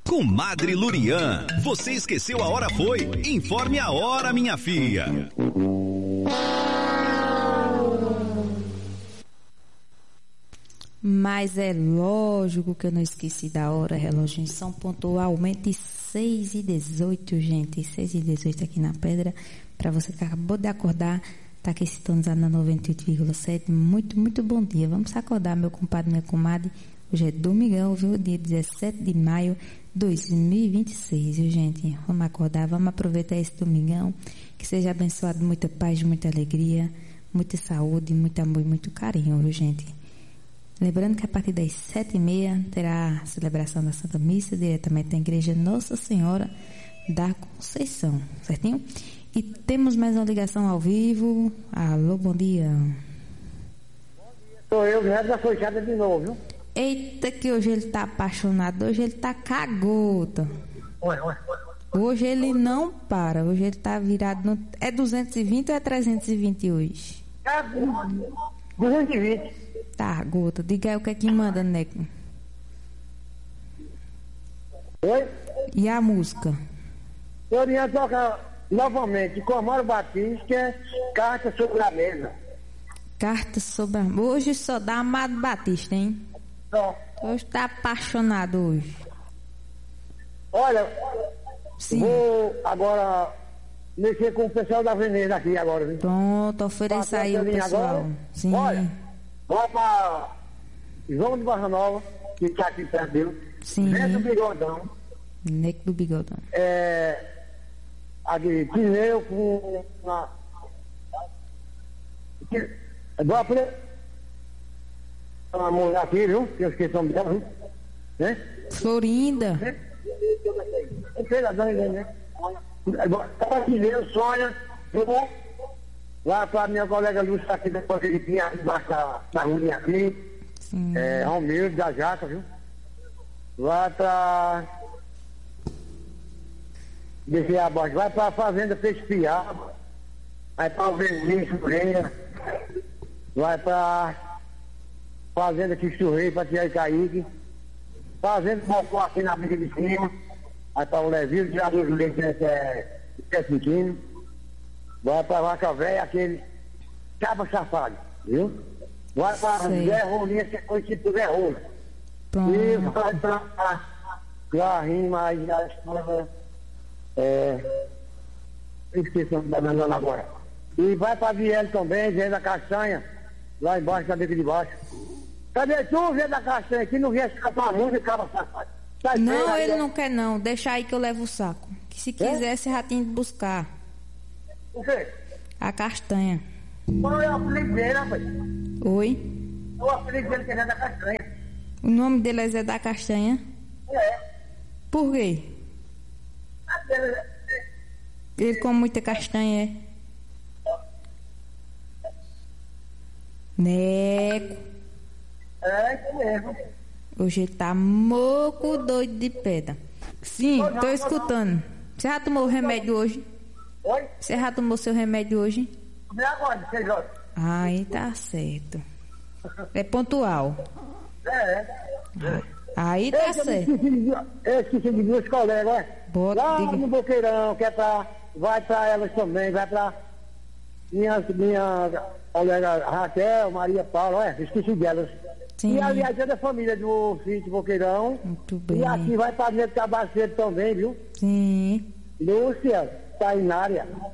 Comadre Lurian, você esqueceu a hora foi? Informe a hora, minha filha. Mas é lógico que eu não esqueci da hora, relógio são pontualmente 6h18, gente. 6h18 aqui na Pedra. Para você que acabou de acordar, tá aqui sintonizado na 98,7. Muito bom dia. Vamos acordar, meu compadre, minha comadre. Hoje é domingão, viu? Dia 17 de maio de 2026, viu, gente? Vamos acordar, vamos aproveitar esse domingão. Que seja abençoado, muita paz, muita alegria, muita saúde, muito amor e muito carinho, viu, gente? Lembrando que a partir das 7h30 terá a celebração da Santa Missa diretamente da Igreja Nossa Senhora da Conceição, certinho? E temos mais uma ligação ao vivo. Alô, bom dia. Sou eu, Zé da Foixada de novo, viu? Eita, que hoje ele tá apaixonado, hoje ele tá cagota. Hoje ele não para, hoje ele tá virado no... É 220 ou é 320 hoje? É 220. Tá, gota, diga aí o que é que manda, Neco. Oi? E a música? Eu ia tocar novamente com Amaro Batista, Carta sobre a Mesa. Carta sobre a... Hoje só dá Amado Batista, hein? Só. Hoje tá apaixonado hoje. Olha, Sim. Vou agora mexer com o pessoal da Veneza aqui agora, viu? Pronto, ofereça aí o pessoal. Agora. Sim. Olha, vai pra João de Barra Nova, que tá aqui perto dele. Sim. Neto do Bigodão. Neco do Bigodão. Aqui, pneu com uma mulher aqui, viu? Que eu esqueci o nome dela, viu? Né? Florinda. Eu sei lá, né? Tá aqui, eu Sônia, viu? Lá pra minha colega Lúcia aqui, depois que ele tinha embaixo da ruinha aqui. Sim. Romildo da Jaca, viu? Lá pra... Descer abaixo, vai pra fazenda Fespiaba, vai pra Alvezinho Churreira, vai pra fazenda Quisturrei, pra Tiaí Caíque, fazenda Mocó aqui na Briga de Cima, vai pra o Levilho, Tirador do Leite, que é Sentindo, vai pra Vaca Véia, aquele Caba Safado, viu? Vai pra Zé Rolinha, que é conhecido por Zé Rola. E vai pra Rima, aí a escola... esqueci o nome da minha dona agora. E vai pra Viel também, Zé da Castanha, lá embaixo, da beca de baixo. Cadê tu, Zé da Castanha? Que não vier escapar a música, acaba safado. Não, ele não quer não. Deixa aí que eu levo o saco. Que se quiser, esse ratinho de buscar. O quê? A castanha. Qual é o apelido dele, rapaz? Oi? O apelido dele que é Zé da Castanha. O nome dele é Zé da Castanha? É. Por quê? Ele come muita castanha, é? Neco. É, isso mesmo. Hoje ele tá moco doido de pedra. Sim, tô escutando. Você já tomou o remédio hoje? Oi? Você já tomou seu remédio hoje? Vem agora, 6 horas. Aí tá certo. É pontual. Aí tá certo. Eu esqueci de duas colegas, olha. Bota, lá diga. no Boqueirão, que é pra... Vai pra elas também, vai pra... Minha colega Raquel, Maria Paula, olha, esqueci delas. Sim. E aliás é da família do sítio Boqueirão. Muito bem. E aqui vai pra Neto Cabaceiro também, viu? Sim. Lúcia, Tainá,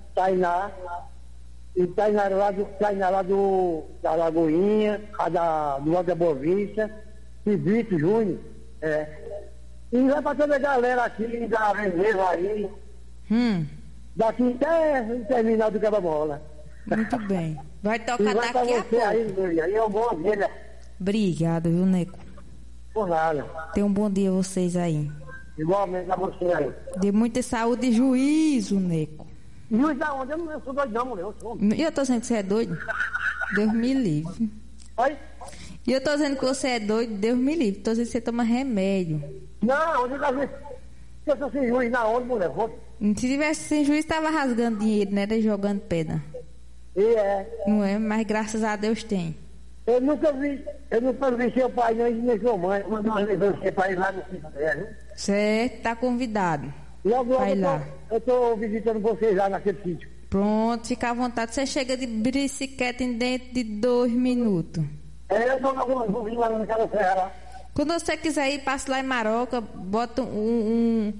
e Tainá lá da Lagoinha, do Alto da Boa Vista, e Vitor Júnior, E vai pra toda a galera aqui da Veneza aí, daqui até o terminal do Quebra-Mola. Muito bem. Vai E tocar vai pra daqui a você pouco. aí, Lúcia, aí é um bom dia, né? Obrigado, viu, Neco? Por nada. Tenha um bom dia vocês aí. Igualmente a você aí. Dê muita saúde e juízo, Neco. Juiz da onde? Eu não sou doido não, mulher, eu sou. E eu tô dizendo que você é doido? Deus me livre. Oi? E eu tô dizendo que você é doido? Deus me livre. Tô dizendo que você toma remédio. Não, onde eu sou sem juiz na onde, mulher? Se tivesse sem juiz, tava rasgando dinheiro, né? Jogando pedra. E Não é? Mas graças a Deus tem. Eu nunca vi seu pai nem sua mãe. Mandou uma lembrança para ir lá no cemitério. Certo, tá convidado. Logo Vai lá. eu tô visitando vocês lá naquele sítio. Pronto, fica à vontade. Você chega de bicicleta em dentro de 2 minutos. Eu vou vir lá naquela serra lá. Quando você quiser ir, passe lá em Maroca, bota um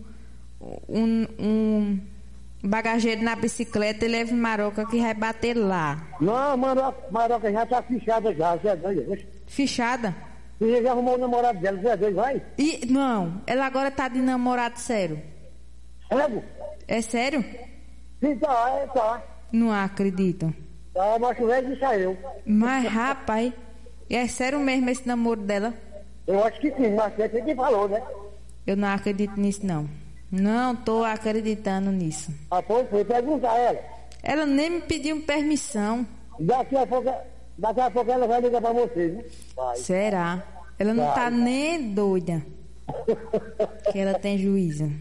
bagageiro na bicicleta e leve em Maroca que vai bater lá. Não, Maroca já tá fichada já, você é doido. Fichada? Você já arrumou o namorado dela, você é doido, vai? Não, ela agora tá de namorado sério. Cego? É sério? Sim, tá. Não acredito. Tá, mas o velho disse a eu. Mas, rapaz, é sério mesmo esse namoro dela? Eu acho que sim, mas você que falou, né? Eu não acredito nisso, não. Não tô acreditando nisso. Ah, foi perguntar a ela. Ela nem me pediu permissão. Daqui a pouco ela vai ligar pra vocês, né? Vai. Será? Ela não tá nem doida. Que ela tem juízo.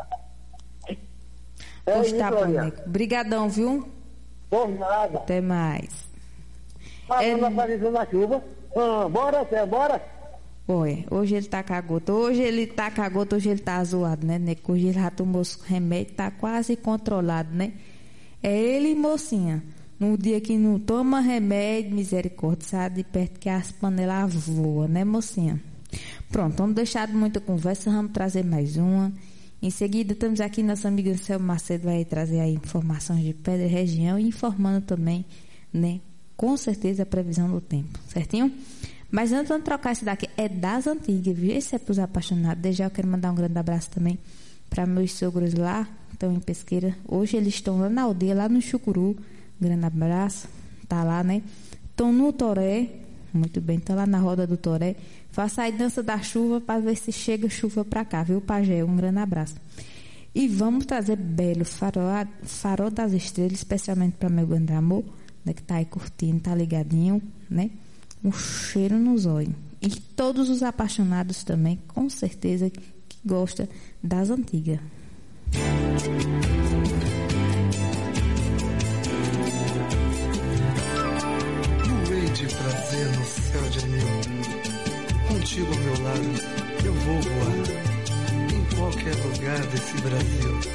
Pois tá, boneco. Brigadão, viu? Por nada. Até mais. Passando aparecendo na chuva. Bora, Cé, bora. Oi, hoje ele tá cagota. Hoje ele tá zoado, né? Hoje ele já tomou remédio, tá quase controlado, né? É ele e mocinha. No dia que não toma remédio, misericórdia, sai de perto que as panelas voam, né, mocinha? Pronto, vamos deixar de muita conversa, vamos trazer mais uma. Em seguida, estamos aqui, nossa amiga Anselmo Macedo vai trazer aí informações de Pedra e região e informando também, né, com certeza a previsão do tempo, certinho? Mas antes, vamos trocar esse daqui, é das antigas, viu? Esse é para os apaixonados. Desde já eu quero mandar um grande abraço também para meus sogros lá, estão em Pesqueira. Hoje eles estão lá na aldeia, lá no Chucuru. Grande abraço, tá lá, né? Estão no Toré, muito bem, estão lá na roda do Toré. Faça aí dança da chuva para ver se chega chuva para cá, viu, Pajé? Um grande abraço. E vamos trazer belo farol das estrelas, especialmente para meu grande amor, né, que tá aí curtindo, tá ligadinho, né? Um cheiro nos olhos. E todos os apaixonados também, com certeza, que gostam das antigas. Voei de prazer no céu de anil. Contigo ao meu lado, eu vou voar. Em qualquer lugar desse Brasil.